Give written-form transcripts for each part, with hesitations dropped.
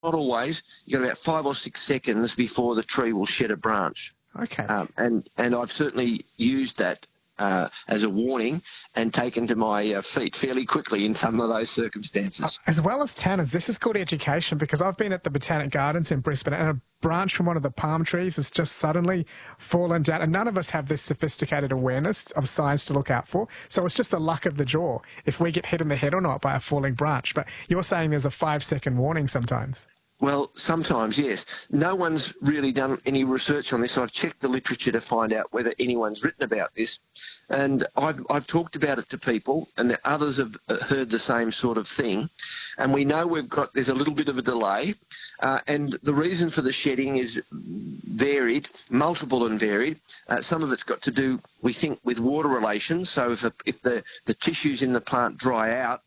not always. You've got about 5 or 6 seconds before the tree will shed a branch. Okay. And I've certainly used that as a warning and taken to my feet fairly quickly in some of those circumstances. As well as tanners, this is called education, because I've been at the Botanic Gardens in Brisbane and a branch from one of the palm trees has just suddenly fallen down, and none of us have this sophisticated awareness of signs to look out for. So it's just the luck of the draw if we get hit in the head or not by a falling branch. But you're saying there's a 5-second warning sometimes. Well, sometimes, yes. No one's really done any research on this. I've checked the literature to find out whether anyone's written about this. And I've talked about it to people, and the others have heard the same sort of thing. And we know there's a little bit of a delay. And the reason for the shedding is varied, multiple and varied. Some of it's got to do, we think, with water relations. So if the tissues in the plant dry out,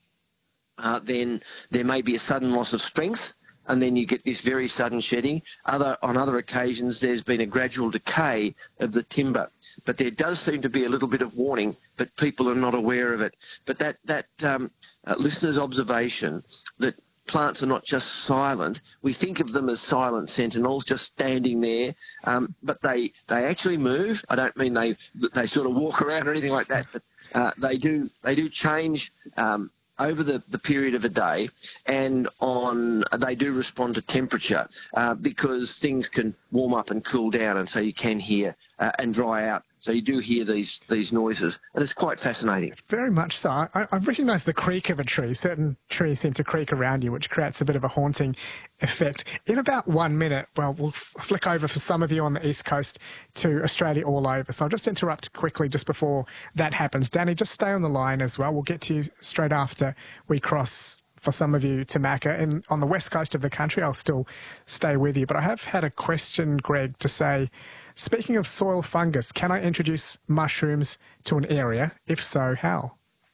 then there may be a sudden loss of strength, and then you get this very sudden shedding. On other occasions, there's been a gradual decay of the timber. But there does seem to be a little bit of warning, but people are not aware of it. But that listener's observation that plants are not just silent, we think of them as silent sentinels, just standing there, but they actually move. I don't mean they sort of walk around or anything like that, but they do change over the period of a day, and they do respond to temperature because things can warm up and cool down, and so you can hear and dry out. So you do hear these noises, and it's quite fascinating. Very much so. I've recognised the creak of a tree. Certain trees seem to creak around you, which creates a bit of a haunting effect. In about 1 minute, well, we'll flick over for some of you on the East Coast to Australia all over. So I'll just interrupt quickly just before that happens. Danny, just stay on the line as well. We'll get to you straight after we cross, for some of you, to Macca. And on the west coast of the country, I'll still stay with you. But I have had a question, Greg, to say, speaking of soil fungus, can I introduce mushrooms to an area? If so, how?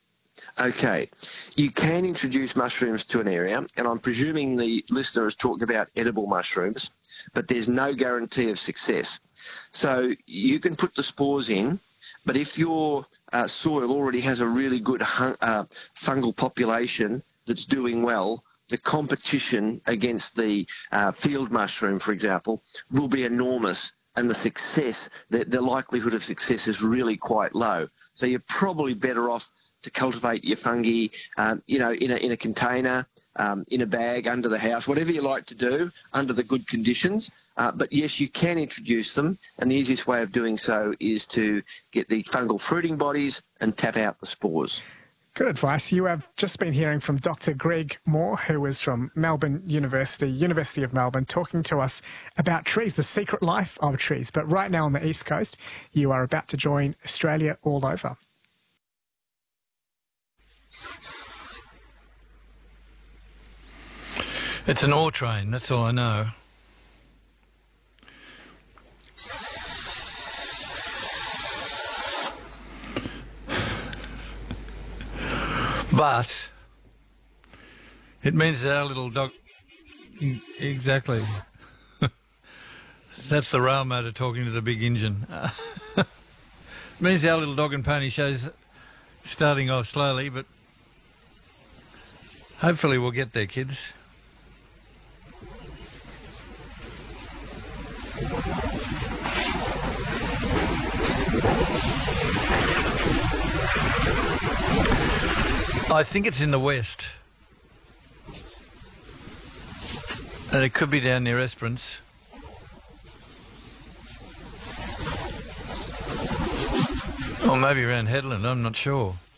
Okay, you can introduce mushrooms to an area, and I'm presuming the listener is talking about edible mushrooms, but there's no guarantee of success. So you can put the spores in, but if your soil already has a really good fungal population that's doing well, the competition against the field mushroom, for example, will be enormous. And the likelihood of success is really quite low. So you're probably better off to cultivate your fungi, in a container, in a bag, under the house, whatever you like to do, under the good conditions. But yes, you can introduce them, and the easiest way of doing so is to get the fungal fruiting bodies and tap out the spores. Good advice. You have just been hearing from Dr. Greg Moore, who is from Melbourne University of Melbourne, talking to us about trees, the secret life of trees. But right now on the East Coast, you are about to join Australia all over. It's an ore train, that's all I know. But it means that our little dog... Exactly. That's the rail motor talking to the big engine. It means our little dog and pony show's starting off slowly, but hopefully we'll get there, kids. I think it's in the west. And it could be down near Esperance. Or maybe around Headland, I'm not sure.